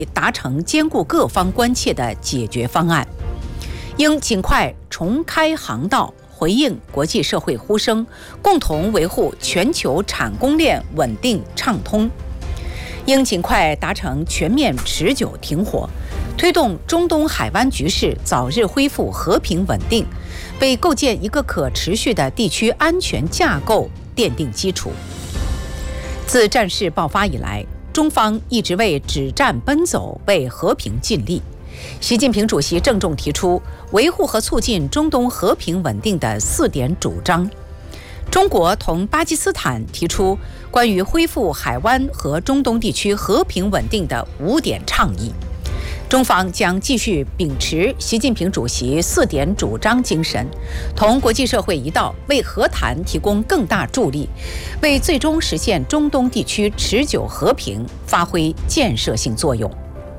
达成兼顾各方关切的解决方案，应尽快重开航道，回应国际社会呼声，共同维护全球产供链稳定畅通。应尽快达成全面持久停火，推动中东海湾局势早日恢复和平稳定，为构建一个可持续的地区安全架构奠定基础。自战事爆发以来，中方一直为止战奔走、为和平尽力。习近平主席郑重提出维护和促进中东和平稳定的4点主张。中国同巴基斯坦提出关于恢复海湾和中东地区和平稳定的5点倡议。中方将继续秉持习近平主席4点主张精神，同国际社会一道，为和谈提供更大助力，为最终实现中东地区持久和平发挥建设性作用。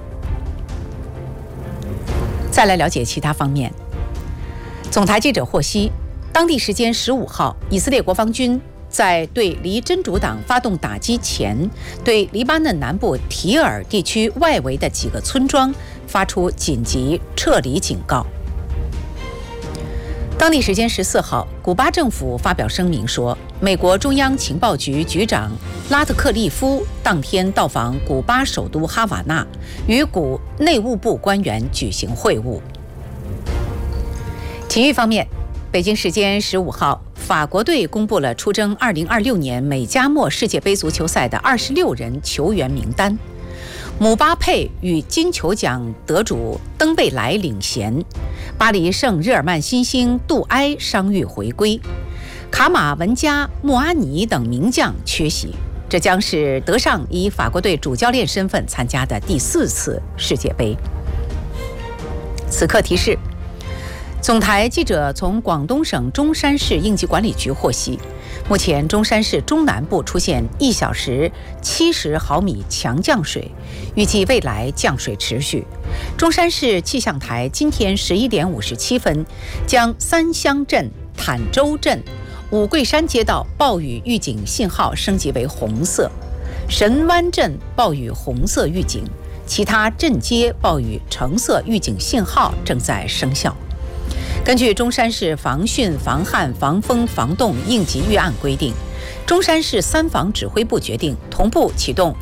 再来了解其他方面。总台记者获悉，当地时间15号，以色列国防军在对离真主党发动打击前，对黎巴嫩南部提尔地区外围的几个村庄发出紧急撤离警告。当地时间14号，古巴政府发表声明说，美国中央情报局局长拉特克利夫当天到访古巴首都哈瓦那，与古内务部官员举行会晤。体育方面，北京时间15号，法国队公布了出征2026年美加墨世界杯足球赛的26人球员名单。姆巴佩与金球奖得主登贝莱领衔，巴黎圣日耳曼新星杜埃伤愈回归，卡马文加、穆阿尼等名将缺席。这将是德尚以法国队主教练身份参加的第4次世界杯。此刻提示，总台记者从广东省中山市应急管理局获悉，目前中山市中南部出现1小时70毫米强降水，预计未来降水持续。中山市气象台今天11点57分将三乡镇、坦洲镇、五桂山街道暴雨预警信号升级为红色，神湾镇暴雨红色预警，其他镇街暴雨橙色预警信号正在生效。根据中山市防汛、防旱、防风、防冻应急预案规定，中山市3防指挥部决定同步启动